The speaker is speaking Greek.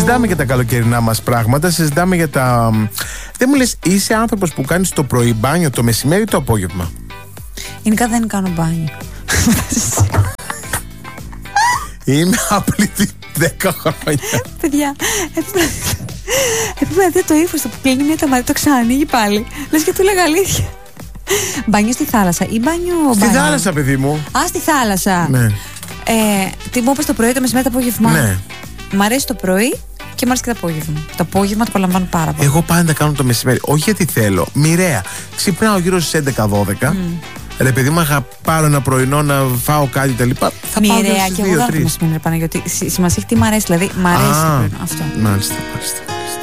συζητάμε για τα καλοκαιρινά μας πράγματα, συζητάμε για τα. Δεν μου λες, είσαι άνθρωπος που κάνεις το πρωί μπάνιο, το μεσημέρι ή το απόγευμα? Γενικά δεν κάνω μπάνιο. Είμαι απλή 10 χρόνια. Παιδιά, έπρεπε το ύφος του που κλείνει μια τα μάτια, το ξανανοίγει πάλι. Λες και του λέγα αλήθεια. Μπάνιο στη θάλασσα ή μπάνιο. Στη θάλασσα, παιδί μου. Α, στη θάλασσα. Ναι. Τι μου είπες το πρωί, το μεσημέρι, το απόγευμα? Ναι. Μ' αρέσει το πρωί και μ' αρέσει και το απόγευμα. Το απόγευμα το απολαμβάνω πάρα πολύ. Εγώ πάντα κάνω το μεσημέρι. Όχι γιατί θέλω. Μοιραία. Ξυπνάω γύρω στις 11-12. Ρε παιδί μου, θα πάρω ένα πρωινό να φάω κάτι τα λοιπά. Θα πάω μοιραία στις και εγώ δεν το μεσημέρι, Παναγιώτη. Σημασία έχει τι μ' αρέσει. Δηλαδή, μ' αρέσει το πρωινό. Αυτό. Μάλιστα.